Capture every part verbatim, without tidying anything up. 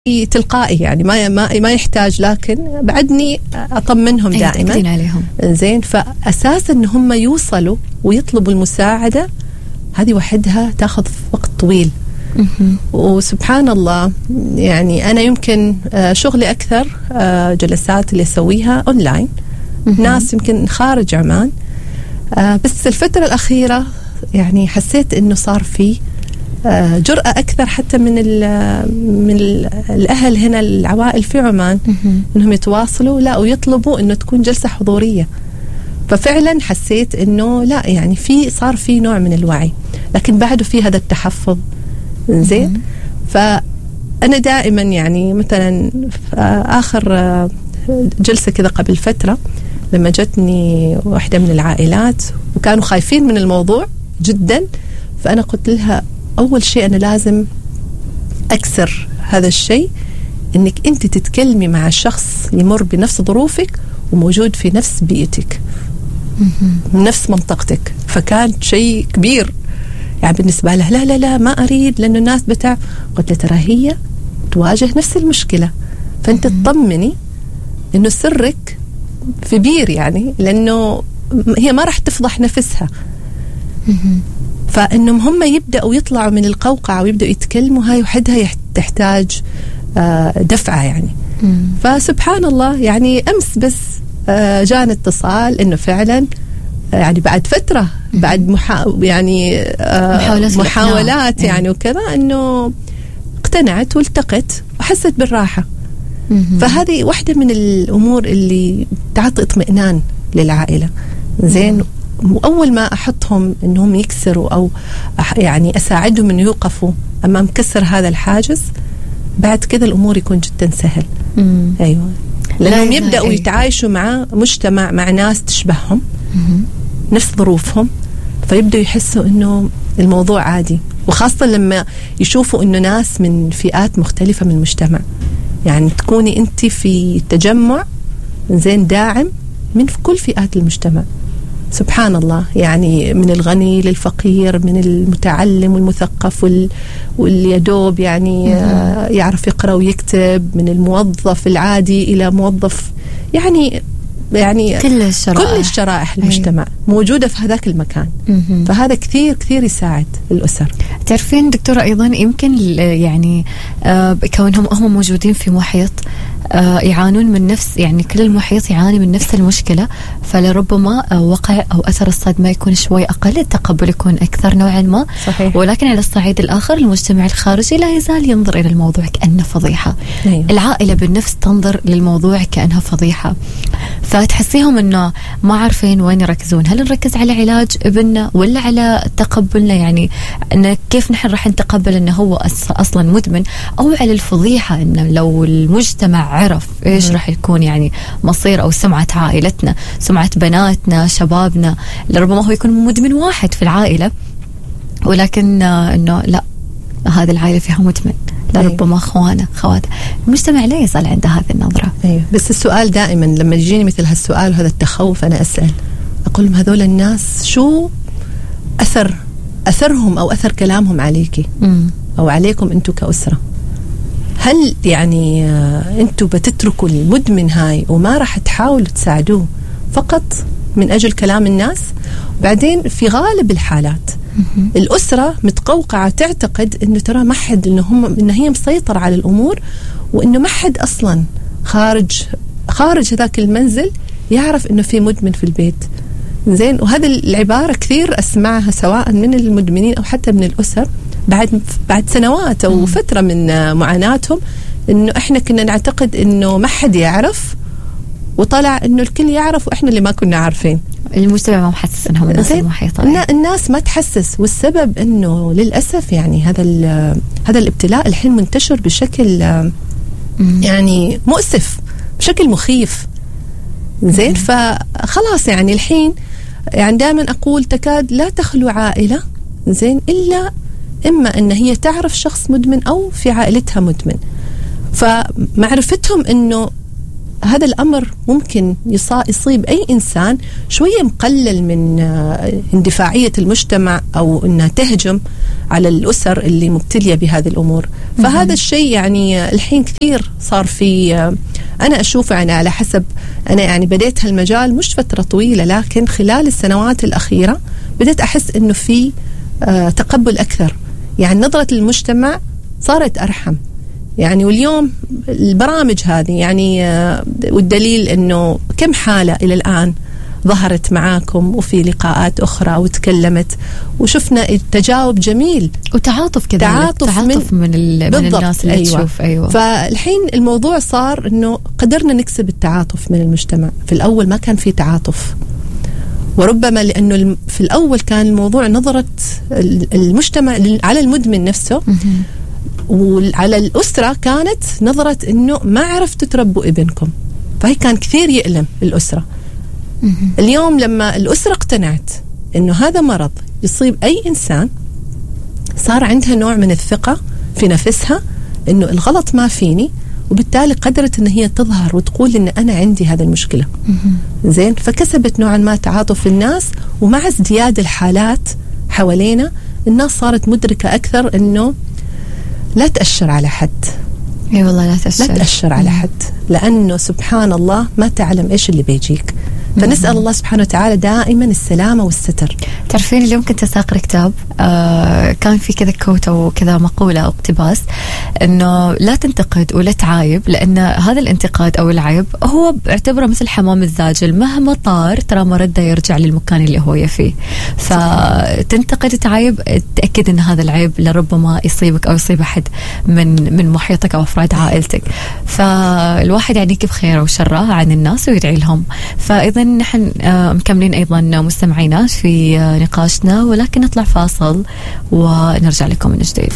تلقائي يعني ما ما ما يحتاج، لكن بعدني اطمنهم دائما عليهم. زين، فاساس ان هم يوصلوا ويطلبوا المساعده هذه وحدها تاخذ وقت طويل. وسبحان الله يعني انا يمكن شغلي اكثر جلسات اللي اسويها اونلاين، ناس يمكن خارج عمان، بس الفتره الاخيره يعني حسيت انه صار في جرأة أكثر حتى من ال من ال الأهل هنا، العوائل في عمان، إنهم يتواصلوا لا ويطلبوا إنه تكون جلسة حضورية. ففعلا حسيت إنه لا يعني في صار في نوع من الوعي، لكن بعده في هذا التحفظ. زين، فأنا دائما يعني مثلا آخر جلسة كذا قبل فترة لما جتني واحدة من العائلات وكانوا خايفين من الموضوع جدا، فأنا قلت لها أول شيء أنا لازم أكسر هذا الشيء، إنك أنت تتكلمي مع شخص يمر بنفس ظروفك وموجود في نفس بيئتك من نفس منطقتك. فكان شيء كبير يعني بالنسبة لها. لا لا لا ما أريد لأنه الناس بتاع. قلت لها ترى هي تواجه نفس المشكلة، فأنت تطمني إنه سرك في بير، يعني لأنه هي ما راح تفضح نفسها. فإنهم هم يبدأوا يطلعوا من القوقعة ويبدأوا يتكلموا، هاي وحدها تحتاج دفعة يعني. مم. فسبحان الله يعني أمس بس جاءنا اتصال إنه فعلا يعني بعد فترة بعد محا يعني محاولات, محاولات يعني وكذا إنه اقتنعت والتقت وحست بالراحة. مم. فهذه واحدة من الأمور اللي تعطي اطمئنان للعائلة. زين. مم. وأول ما أحطهم إنهم يكسروا أو يعني أساعدهم إنه يوقفوا أمام كسر هذا الحاجز، بعد كذا الأمور يكون جدا سهل. مم. أيوة، لأنهم يبدأوا أيوة. يتعايشوا مع مجتمع، مع ناس تشبههم، مم. نفس ظروفهم، فيبدأوا يحسوا إنه الموضوع عادي. وخاصة لما يشوفوا إنه ناس من فئات مختلفة من المجتمع، يعني تكوني أنت في تجمع زين داعم من كل فئات المجتمع. سبحان الله يعني من الغني للفقير، من المتعلم والمثقف وال... واللي يدوب يعني آه يعرف يقرأ ويكتب، من الموظف العادي إلى موظف يعني يعني كل الشرائح, كل الشرائح المجتمع موجودة في هذاك المكان. مم. فهذا كثير كثير يساعد الأسر. تعرفين دكتورة أيضا يمكن يعني آه كونهم هم موجودين في محيط آه يعانون من نفس، يعني كل المحيط يعاني من نفس المشكلة، فلربما آه وقع أو أثر الصدمة يكون شوي أقل، التقبل يكون أكثر نوعا ما. صحيح. ولكن على الصعيد الآخر المجتمع الخارجي لا يزال ينظر إلى الموضوع كأنه فضيحة. أيوه. العائلة بالنفس تنظر للموضوع كأنها فضيحة، فتحسيهم إنه ما عارفين وين يركزون، هل نركز على علاج ابننا ولا على تقبلنا، يعني إن كيف نحن راح نتقبل إنه هو أصلا مدمن، أو على الفضيحة إنه لو المجتمع عرف إيش راح يكون يعني مصير أو سمعة عائلتنا، سمعة بناتنا شبابنا. لربما هو يكون مدمن واحد في العائلة، ولكن إنه لا هذه العائلة فيها مدمن، لربما اخوانه خواته. المجتمع لا يزال عنده هذه النظرة. أيوة. بس السؤال دائما لما يجيني مثل هالسؤال وهذا التخوف، أنا أسأل أقول لهم هذول الناس شو أثر أثرهم أو أثر كلامهم عليكي م. أو عليكم أنتوا كأسرة؟ هل يعني أنتوا بتتركوا المدمن هاي وما راح تحاولوا تساعدوه فقط من أجل كلام الناس؟ بعدين في غالب الحالات الأسرة متقوقعة تعتقد إنه ترى ما حد، إنه هم إنه هي مسيطرة على الأمور، وإنه ما حد أصلاً خارج خارج هذاك المنزل يعرف إنه في مدمن في البيت. زين. وهذه العبارة كثير أسمعها سواء من المدمنين أو حتى من الأسر بعد بعد سنوات أو فترة من معاناتهم، إنه إحنا كنا نعتقد إنه ما حد يعرف، وطلع إنه الكل يعرف وإحنا اللي ما كنا عارفين. المجتمع ما محسس انهم الناس المحيطة. الناس ما تحسس، والسبب انه للاسف يعني هذا هذا الابتلاء الحين منتشر بشكل يعني مؤسف، بشكل مخيف. زين. فخلاص يعني الحين يعني دائما اقول تكاد لا تخلو عائلة زين الا اما ان هي تعرف شخص مدمن او في عائلتها مدمن. فمعرفتهم انه هذا الأمر ممكن يصيب أي إنسان شوية مقلل من اندفاعية المجتمع أو أنها تهجم على الأسر اللي مبتلية بهذه الأمور. فهذا الشيء يعني الحين كثير صار في، أنا أشوف يعني على حسب، أنا يعني بديت هالمجال مش فترة طويلة، لكن خلال السنوات الأخيرة بديت أحس أنه في تقبل أكثر، يعني نظرة المجتمع صارت أرحم يعني. واليوم البرامج هذه يعني، والدليل أنه كم حالة إلى الآن ظهرت معاكم وفي لقاءات أخرى وتكلمت وشفنا التجاوب جميل وتعاطف كذا، تعاطف, تعاطف من, من, من الناس اللي أيوة. تشوف. أيوة. فالحين الموضوع صار أنه قدرنا نكسب التعاطف من المجتمع. في الأول ما كان في تعاطف، وربما لأنه في الأول كان الموضوع نظرة المجتمع على المدمن نفسه، وعلى الأسرة كانت نظرة أنه ما عرفتوا تربوا ابنكم، فهي كان كثير يألم الأسرة. اليوم لما الأسرة اقتنعت أنه هذا مرض يصيب أي إنسان، صار عندها نوع من الثقة في نفسها أنه الغلط ما فيني، وبالتالي قدرت أن هي تظهر وتقول أن أنا عندي هذه المشكلة. زين، فكسبت نوعا ما تعاطف الناس، ومع ازدياد الحالات حوالينا الناس صارت مدركة أكثر أنه لا تأشر على حد. اي والله لا تأشر لا تأشر على حد، لأنه سبحان الله ما تعلم إيش اللي بيجيك. فنسأل الله سبحانه وتعالى دائما السلامة والستر. تعرفين اليوم كنت أساقر كتاب، آه كان في كذا كوت أو كذا مقولة أو اقتباس، إنه لا تنتقد ولا تعايب، لأن هذا الانتقاد أو العيب هو اعتبره مثل حمام الزاجل، مهما طار ترى مرده يرجع للمكان اللي هو فيه. فتنتقد تعايب، تأكد إن هذا العيب لربما يصيبك أو يصيب أحد من من محيطك أو أفراد عائلتك. فالواحد يعنيك بخير وشره عن الناس ويدعي لهم. فإذا نحن مكملين أيضا مستمعينا في نقاشنا، ولكن نطلع فاصل ونرجع لكم من جديد.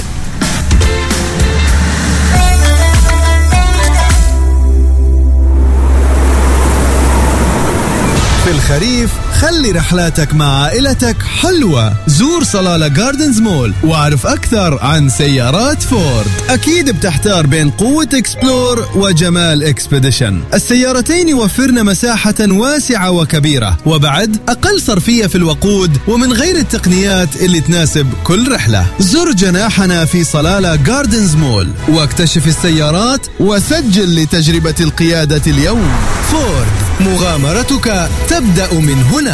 في الخريف خلي رحلاتك مع عائلتك حلوة. زور صلالة جاردنز مول واعرف أكثر عن سيارات فورد. أكيد بتحتار بين قوة إكسبلور وجمال إكسبيديشن. السيارتين يوفرن مساحة واسعة وكبيرة، وبعد أقل صرفية في الوقود، ومن غير التقنيات اللي تناسب كل رحلة. زر جناحنا في صلالة جاردنز مول واكتشف السيارات وسجل لتجربة القيادة اليوم. فورد، مغامرتك تبدأ من هنا.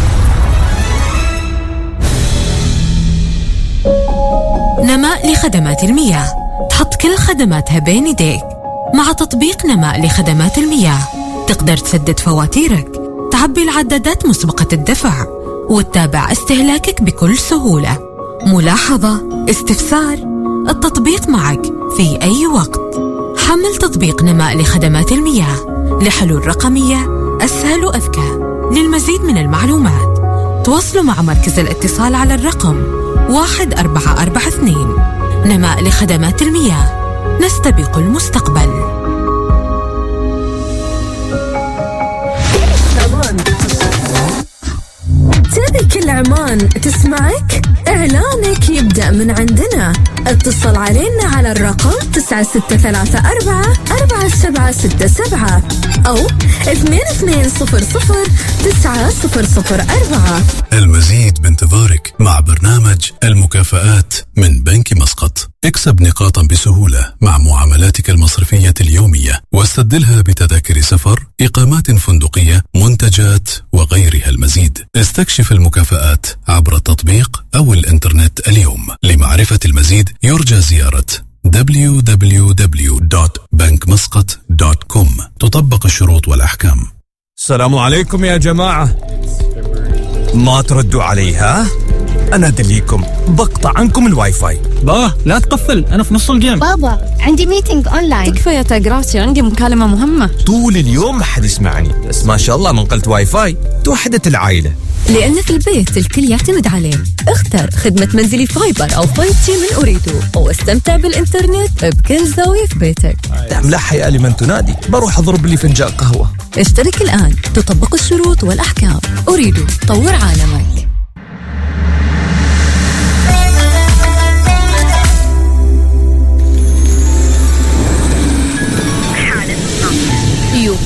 نماء لخدمات المياه، تحط كل خدماتها بين يديك. مع تطبيق نماء لخدمات المياه تقدر تسدد فواتيرك، تعبي العدادات مسبقة الدفع، وتتابع استهلاكك بكل سهولة. ملاحظة، استفسار، التطبيق معك في أي وقت. حمل تطبيق نماء لخدمات المياه لحلول رقمية أسهل وأذكى. للمزيد من المعلومات تواصلوا مع مركز الاتصال على الرقم واحد أربعة أربعة اثنين. نماء لخدمات المياه، نستبق المستقبل. تبي كل عمان تسمعك؟ إعلانك يبدأ من عندنا. اتصل علينا على الرقم تسعة ستة ثلاثة أربعة أربعة سبعة ستة سبعة أو اثنين اثنين صفر صفر تسعة صفر صفر أربعة. المزيد بانتظارك مع برنامج المكافآت من بنك مسقط. اكسب نقاطا بسهولة مع معاملاتك المصرفية اليومية، واستبدلها بتذاكر سفر، إقامات فندقية، منتجات وغيرها المزيد. استكشف المكافآت عبر التطبيق أو الإنترنت اليوم. لمعرفة المزيد يرجى زيارة دبليو دبليو دبليو دوت بنك مسقط دوت كوم. تطبق الشروط والأحكام. السلام عليكم يا جماعة، ما تردوا علي ها؟ أنا أدليكم بقطع عنكم الواي فاي. بابا لا تقفل، أنا في نص الجيم. بابا عندي ميتينج أونلاين. تكفى يا تاجراتي، عندي مكالمة مهمة. طول اليوم ما حد يسمعني، بس ما شاء الله منقلت واي فاي توحدت العائلة. لأن في البيت الكل يعتمد عليه. اختر خدمة منزلي فايبر أو فايف جي من أوريدو، واستمتع بالإنترنت بكل زاوية في بيتك. ملحة يا لمن تنادي، بروح أضرب لي فنجان قهوة. اشترك الآن، تطبق الشروط والأحكام. أوريدو، طور عالمك.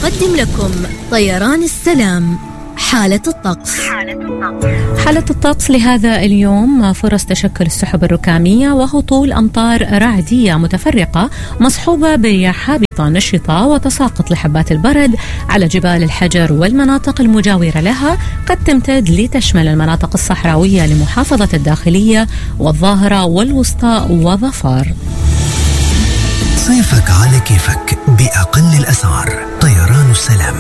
يقدم لكم طيران السلام حالة الطقس. حالة الطقس لهذا اليوم: فرص تشكل السحب الركامية وهطول أمطار رعدية متفرقة مصحوبة برياح هابطة نشطة وتساقط لحبات البرد على جبال الحجر والمناطق المجاورة لها، قد تمتد لتشمل المناطق الصحراوية لمحافظة الداخلية والظاهرة والوسطى وظفار. صيفك على كيفك بأقل الأسعار. طيران السلام.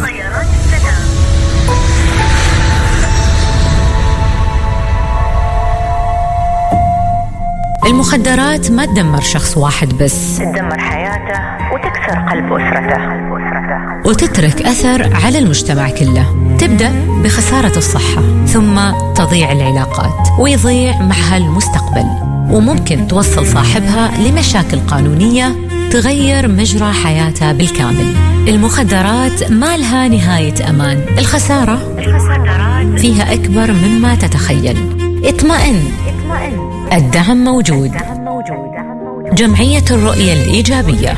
المخدرات ما تدمر شخص واحد بس، تدمر حياته وتكسر قلب أسرته وتترك أثر على المجتمع كله. تبدأ بخسارة الصحة، ثم تضيع العلاقات ويضيع معها المستقبل، وممكن توصل صاحبها لمشاكل قانونية تغير مجرى حياته بالكامل. المخدرات ما لها نهاية أمان، الخسارة فيها أكبر مما تتخيل. اطمئن، الدعم موجود. جمعية الرؤية الإيجابية.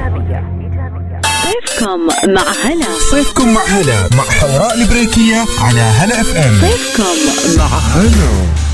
صيفكم مع هلا. صيفكم مع هلا مع حوراء البريكية على هلا اف ام. صيفكم مع هلا.